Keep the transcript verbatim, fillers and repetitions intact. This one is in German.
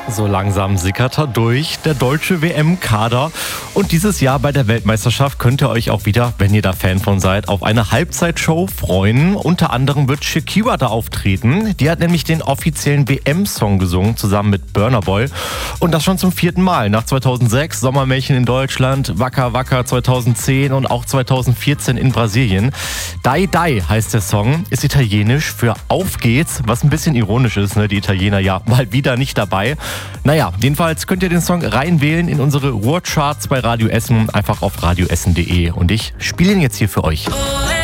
So langsam sickert er durch, der deutsche W M-Kader. Und dieses Jahr bei der Weltmeisterschaft könnt ihr euch auch wieder, wenn ihr da Fan von seid, auf eine Halbzeitshow freuen. Unter anderem wird Shakira da auftreten. Die hat nämlich den offiziellen W M-Song gesungen, zusammen mit Burna Boy. Und das schon zum vierten Mal. Nach zweitausendsechs, Sommermärchen in Deutschland, Waka Waka zweitausendzehn und auch zweitausendvierzehn in Brasilien. Dai Dai heißt der Song, ist italienisch für Auf geht's, was ein bisschen ironisch ist, ne? Die Italiener ja mal wieder nicht dabei. Naja, jedenfalls könnt ihr den Song reinwählen in unsere Ruhrcharts bei Radio Essen, einfach auf radioessen punkt de. Und ich spiele ihn jetzt hier für euch.